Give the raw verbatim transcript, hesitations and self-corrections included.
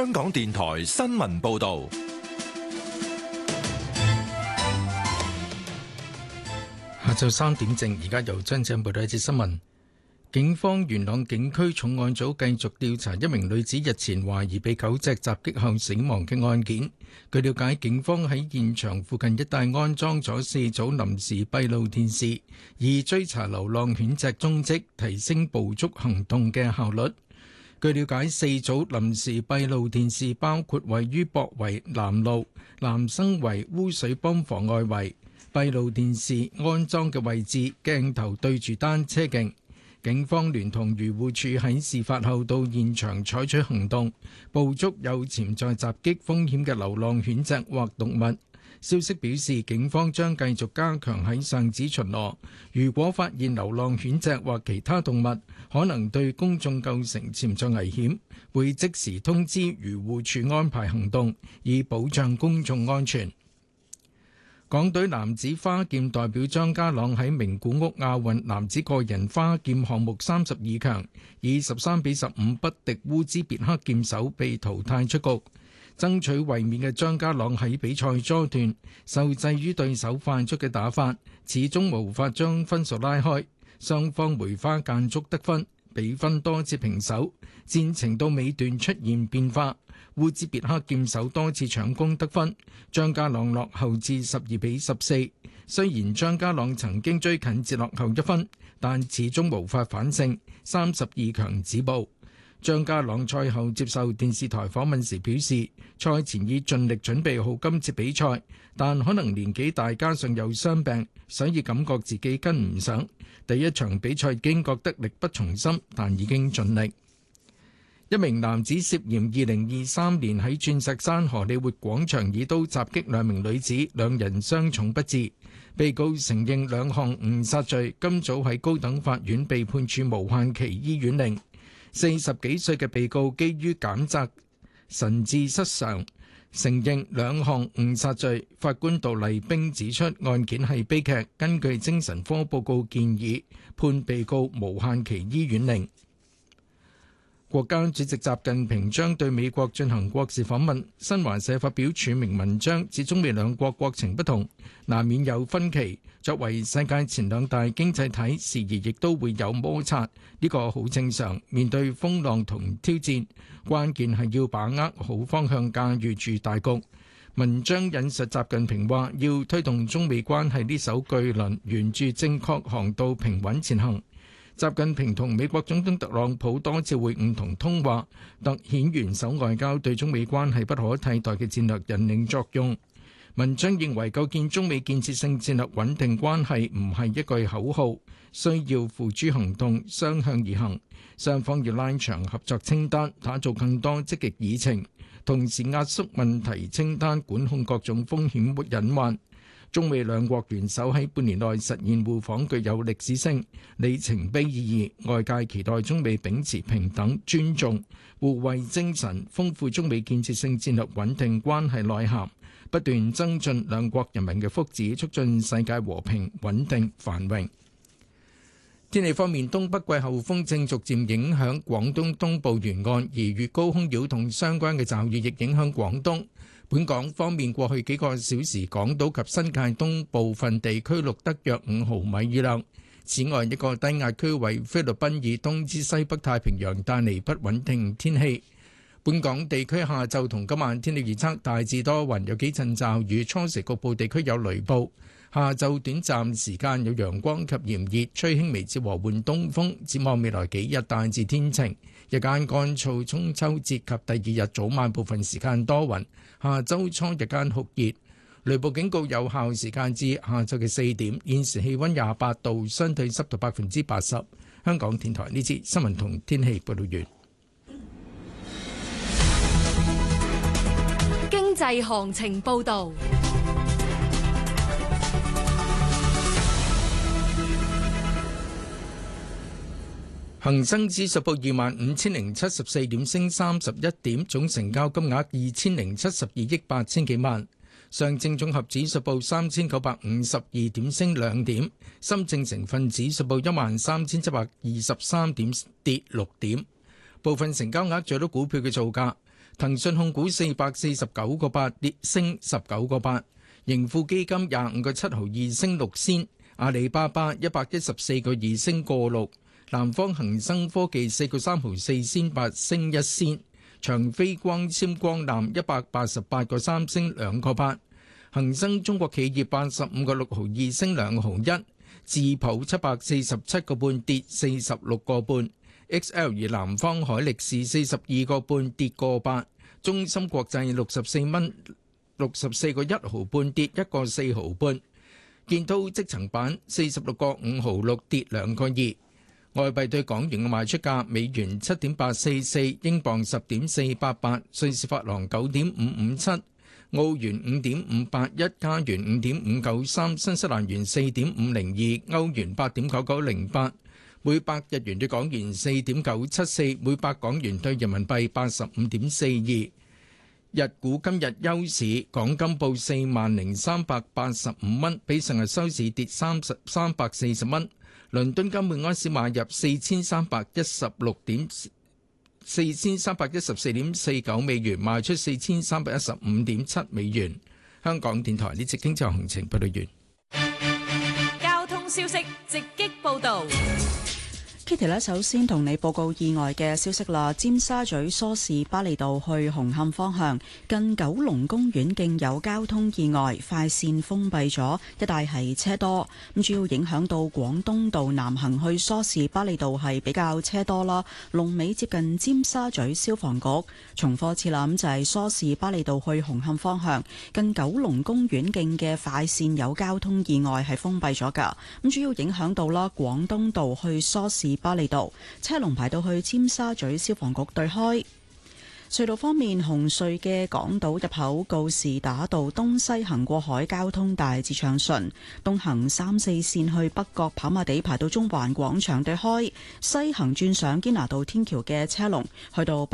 香港電台新聞報道。 下晝三點正，而家由張正報道一節新聞。警方元朗警區重案組繼續調查一名女子日前懷疑被狗隻襲擊後死亡嘅案件。據了解，警方喺現場附近一帶安裝咗四組臨時閉路電視，以追查流浪犬隻蹤跡，提升捕捉行動嘅效率。據了解，四組臨時閉路電視包括位於博圍南路、南生圍污水泵房外圍。閉路電視安裝嘅位置，鏡頭對住單車徑。警方聯同漁護署喺事發後到現場採取行動，捕捉有潛在襲擊風險嘅流浪犬隻或動物。消息表示，警方將繼續加強喺上址巡邏，如果發現流浪犬隻或其他動物可能對公眾構成潛在危險，會即時通知漁護署安排行動，以保障公眾安全。港隊男子花劍代表張家朗喺名古屋亞運男子個人花劍項目三十二強，以十三比十五不敵烏茲別克劍手，被淘汰出局。爭取衛冕嘅張家朗喺比賽初段受制於對手快速嘅打法，始終無法將分數拉開，雙方梅花間竹得分，比分多次平手，戰情到尾段出現變化。烏茲別克劍手多次搶攻得分，張家朗落後至十二比十四。雖然張家朗曾經追近至落後一分，但始終無法反勝，三十二強止步。張家朗賽後接受電視台訪問時表示，賽前已盡力準備好今次比賽，但可能年紀大加上有傷病，所以感覺自己跟唔上。第一場比賽已經覺得力不從心，但已經盡力。一名男子涉嫌二零二三年喺鑽石山荷里活廣場以刀襲擊兩名女子，兩人傷重不治。被告承認兩項誤殺罪，今早喺高等法院被判處無限期醫院令。四十幾歲嘅被告基於減責神志失常，承認兩項誤殺罪。法官杜麗冰指出，案件係悲劇，根據精神科報告建議，判被告無限期醫院令。國家主席習近平將對美國進行國事訪問。新華社發表署名文章，指中美兩國國情不同，難免有分歧。作為世界前兩大經濟體，時而亦都會有摩擦，呢個好正常。面對風浪同挑戰，關鍵係要把握好方向，駕馭住大局。文章引述習近平話，要推動中美關係呢艘巨輪沿住正確航道平穩前行。習近平同美國總統特朗普多次會晤同通話，突顯元首外交對中美關係不可替代嘅戰略引領作用。文章認為，構建中美建設性戰略穩定關係唔係一句口號，需要付諸行動，雙向而行。雙方要拉長合作清單，打造更多積極議程，同時壓縮問題清單，管控各種風險隱患。中美兩國元首喺半年內實現互訪具有歷史性里程碑意義，外界期待中美秉持平等、尊重、互惠精神，豐富中美建設性戰略穩定關係內涵，不斷增進兩國人民嘅福祉，促進世界和平、穩定、繁榮。天氣方面，東北季候風正逐漸影響廣東東部沿岸，而與高空擾動相關嘅驟雨亦影響廣東。本港方面，過去幾個小時，港島及新界東部分地區錄得約五毫米雨量。此外，一個低壓區為菲律賓以東至西北太平洋帶嚟不穩定天氣。本港地區下晝同今晚天氣預測大致多雲，有幾陣驟雨，初時局部地區有雷暴。下晝短暫時間有陽光及炎熱，吹輕微至和緩東風。展望未來幾日大致天晴，日間乾燥。中秋節及第二日早晚部分時間多雲，下週初日間酷熱。雷暴警告有效時間至下晝嘅四點。現時氣溫廿八度，相對濕度百分之八十。香港電台呢節新聞同天氣報道完。 經濟行情報道。 恒生指數報二萬五千零七十四點，升三十一點，總成交金額二千零七十二億八千幾萬。上證綜合指數報三千九百五十二點，升兩點。深證成分指數報一萬三千七百二十三點，跌六點。部分成交額最多股票嘅造價： 騰訊控股四百四十九個八跌升十九個八，盈富基金廿五個七毫二升六仙，阿里巴巴一百一十四個二升個六，南方恒生科技四個三毫四仙八升一仙，長飛光纖光纜一百八十八個三升兩個八，恒生中國企業八十五個六毫二升兩毫一，智普七百四十七個半跌四十六個半。X L 而南方海力士四十二個半跌個八，中芯國際六十四蚊六十四個一毫半跌一個四毫半，建滔積層板四十六個五毫六跌兩個二。外幣對港元嘅賣出價：美元七點八四四，英鎊十點四八八，瑞士法郎九點五五七，澳元五點五八一，加元五點五九三，新西蘭元四點五零二，歐元八點九九零八。每百日元對港元四點九七四，每百港元對人民幣八十五點四二。日股今日休市，港金報四萬零三百八十五蚊，比上日收市跌三十三百四十蚊。倫敦金每安士買入四千三百一十六點四千三百一十四點四九美元，賣出四千三百一十五點七美元。香港電台呢節經濟行情報道完。 交通消息直擊報導。 Kitty 咧，首先同你報告意外嘅消息啦。尖沙咀梳士巴利道去紅磡方向，近九龍公園徑有交通意外，快線封閉咗，一帶係車多。咁主要影響到廣東道南行去梳士巴利道係比較車多啦。龍尾接近尖沙咀消防局。重複次啦，咁就係梳士巴利道去紅磡方向，近九龍公園徑嘅快線有交通意外係封閉咗噶。咁主要影響到啦廣東道去梳士巴利道，車龍排到去尖沙咀消防局對開。隧道方面，紅隧嘅港島入口告士打道東西行過海交通大致暢順，東行三四線去北角跑馬地排到中環廣場對開，西行轉上堅拿道天橋嘅車龍去到